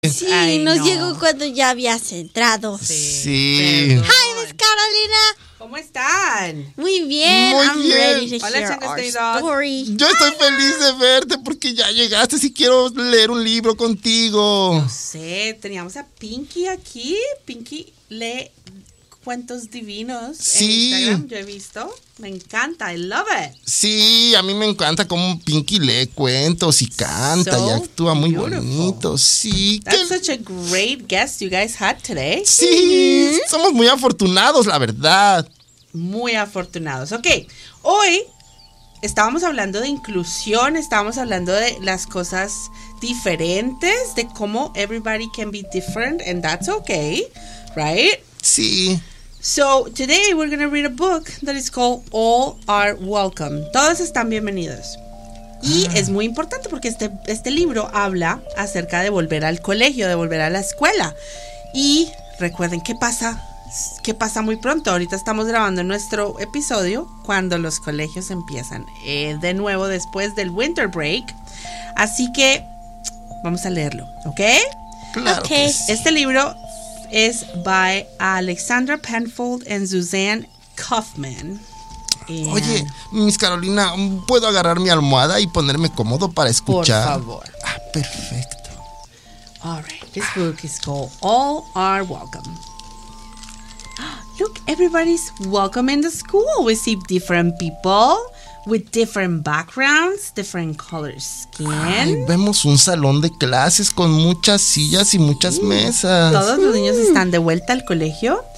Sí, Ay, nos no. llegó cuando ya habías entrado. Sí. perdón. Hi, Miss Carolina. ¿Cómo están? Muy bien. Muy I'm bien. ready to Hola, hear Chango our Stay Dog. story. Yo estoy feliz de verte porque ya llegaste y quiero leer un libro contigo. No sé, teníamos a Pinky aquí. Pinky lee cuentos divinos Sí. en Instagram, yo he visto. Me encanta, I love it. Sí, a mí me encanta cómo Pinky lee cuentos y canta So y actúa muy beautiful. bonito. Sí, That's such a great guest you guys had today. sí, somos muy afortunados, la verdad. Muy afortunados. Ok, hoy estábamos hablando de inclusión, estábamos hablando de las cosas diferentes, de cómo everybody can be different and that's okay, right? Sí. So today we're going to read a book that is called All Are Welcome. Todos están bienvenidos. Y es muy importante porque este libro habla acerca de volver al colegio, de volver a la escuela. Y recuerden qué pasa muy pronto. Ahorita estamos grabando nuestro episodio cuando los colegios empiezan de nuevo después del winter break. Así que vamos a leerlo, ¿ok? Claro que Ok. sí. Este libro es by Alexandra Penfold and Suzanne Kaufman. And Oye, Miss Carolina, ¿puedo agarrar mi almohada y ponerme cómodo para por escuchar? favor. Ah, perfecto. All right, this book is called All Are Welcome. Look, everybody's welcome in the school. We see different people with different backgrounds, different color skin. Ay, vemos un salón de clases con muchas sillas y muchas mesas. Todos los niños están de vuelta al colegio.